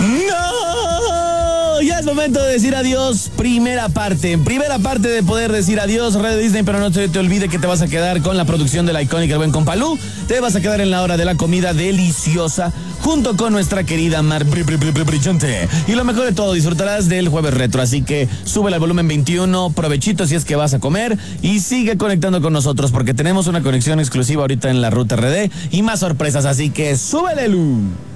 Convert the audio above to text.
¡No! Ya es momento de decir adiós. Primera parte de poder decir adiós, Red Disney, pero no te olvide que te vas a quedar con la producción de la icónica El Buen Compalú. Te vas a quedar en la hora de la comida deliciosa junto con nuestra querida Mar Brillante. Y lo mejor de todo, disfrutarás del Jueves Retro. Así que súbele al volumen 21, provechito si es que vas a comer y sigue conectando con nosotros porque tenemos una conexión exclusiva ahorita en la Ruta RD y más sorpresas. Así que súbele, Lu.